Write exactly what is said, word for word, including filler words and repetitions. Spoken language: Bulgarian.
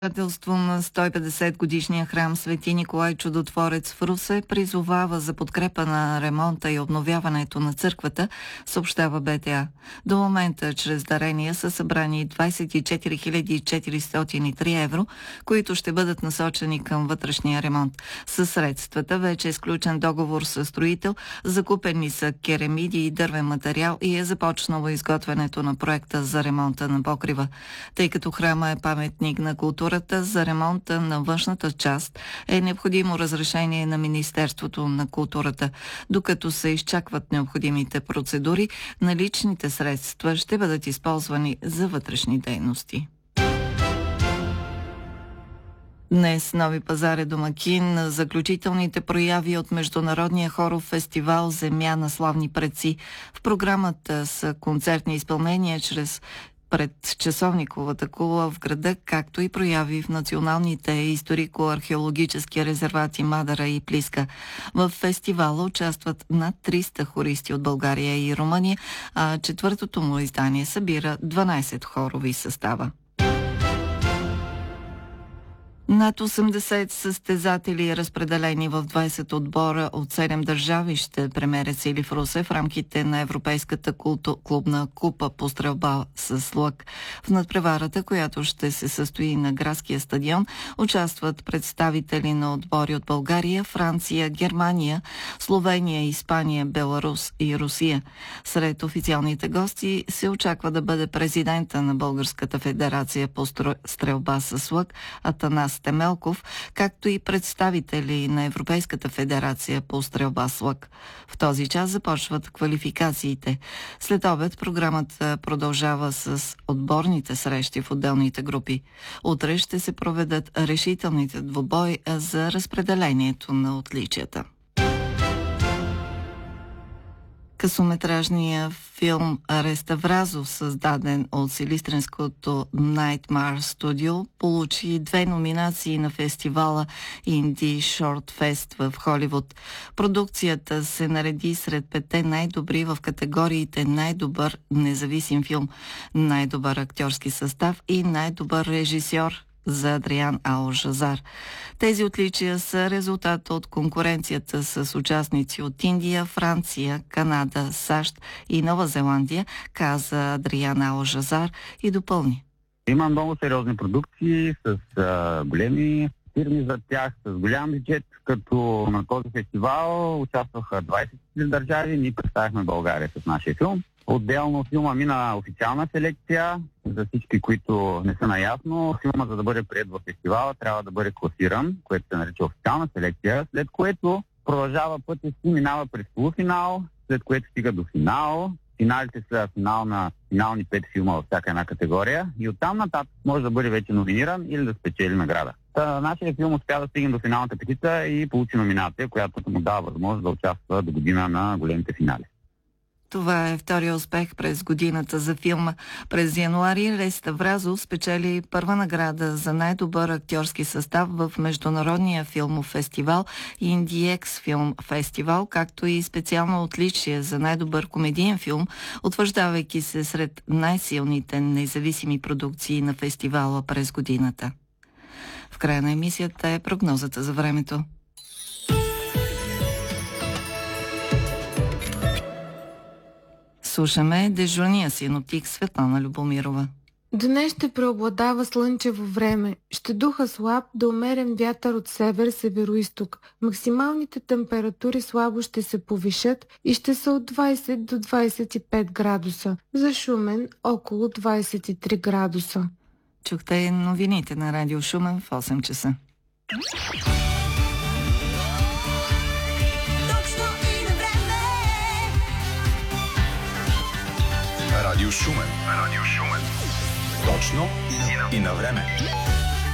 Председателство на сто и петдесет годишния храм Свети Николай Чудотворец в Русе призовава за подкрепа на ремонта и обновяването на църквата, съобщава БТА. До момента чрез дарения са събрани двадесет и четири хиляди четиристотин и три евро, които ще бъдат насочени към вътрешния ремонт. Със средствата вече е сключен договор с строител, закупени са керамиди и дървен материал и е започнало изготвянето на проекта за ремонта на покрива. Тъй като храма е паметник на култура, за ремонта на външната част е необходимо разрешение на Министерството на културата. Докато се изчакват необходимите процедури, наличните средства ще бъдат използвани за вътрешни дейности. Днес Нови пазар е домакин на заключителните прояви от Международния хоров фестивал «Земя на славни предци». В програмата са концертни изпълнения чрез пред часовниковата кула в града, както и прояви в националните историко-археологически резервати Мадара и Плиска. В фестивала участват над триста хористи от България и Румъния, а четвъртото му издание събира дванадесет хорови състава. Над осемдесет състезатели, разпределени в двадесет отбора от седем държави, ще премерят сили в Русе в рамките на Европейската клубна купа по стрелба с лък. В надпреварата, която ще се състои на градския стадион, участват представители на отбори от България, Франция, Германия, Словения, Испания, Беларус и Русия. Сред официалните гости се очаква да бъде президента на Българската федерация по стрелба с лък Атанас Темелков, както и представители на Европейската федерация по стрелба с лък. В този час започват квалификациите. След обед програмата продължава с отборните срещи в отделните групи. Утре ще се проведат решителните двубои за разпределението на отличията. Късометражният филм Реставразов, създаден от силистренското Nightmare Studio, получи две номинации на фестивала Indie Short Fest в Холивуд. Продукцията се нареди сред петте най-добри в категориите най-добър независим филм, най-добър актьорски състав и най-добър режисьор за Адриан Ал-Жазар. Тези отличия са резултат от конкуренцията с участници от Индия, Франция, Канада, САЩ и Нова Зеландия, каза Адриан Ал-Жазар и допълни. Има много сериозни продукции с а, големи фирми за тях, с голям бюджет, като на този фестивал участваха двадесет държави, ние представихме България с нашия филм. Отделно филма мина официална селекция. За всички, които не са наясно, филма, за да бъде приет в фестивала, трябва да бъде класиран, което се нарича официална селекция, след което продължава пътя си, минава през полуфинал, след което стига до финал. Финалите са финал на финални пет филма във всяка една категория и оттам нататък може да бъде вече номиниран или да спечели награда. Та, нашия филм успя да стигне до финалната петица и получи номинация, която му дава възможност да участва до година на големите финали. Това е втория успех през годината за филма. През януари Реставразов спечели първа награда за най-добър актьорски състав в Международния филмов фестивал IndieX Film Festival, както и специално отличие за най-добър комедиен филм, утвърждавайки се сред най-силните независими продукции на фестивала през годината. В края на емисията е прогнозата за времето. Слушаме дежурния синоптик Светлана Любомирова. Днес ще преобладава слънчево време. Ще духа слаб до умерен вятър от север-североизток. Максималните температури слабо ще се повишат и ще са от двадесет до двадесет и пет градуса. За Шумен около двадесет и три градуса. Чухте новините на Радио Шумен в осем часа. Радио Шумен. Радио Шумен. Точно и на време.